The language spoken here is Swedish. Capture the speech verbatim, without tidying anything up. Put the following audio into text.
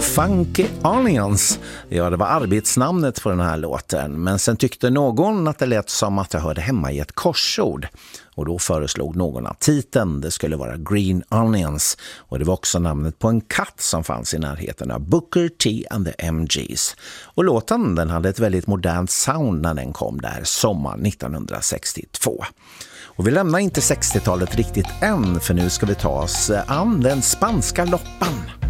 Funky Onions. Ja, det var arbetsnamnet för den här låten. Men sen tyckte någon att det lät som att jag hörde hemma i ett korsord. Och då föreslog någon att titeln det skulle vara Green Onions. Och det var också namnet på en katt som fanns i närheten av Booker T and the M Gs. Och låten den hade ett väldigt modernt sound när den kom där sommar nittonhundrasextiotvå. Och vi lämnar inte sextiotalet riktigt än, för nu ska vi ta oss an den spanska loppan.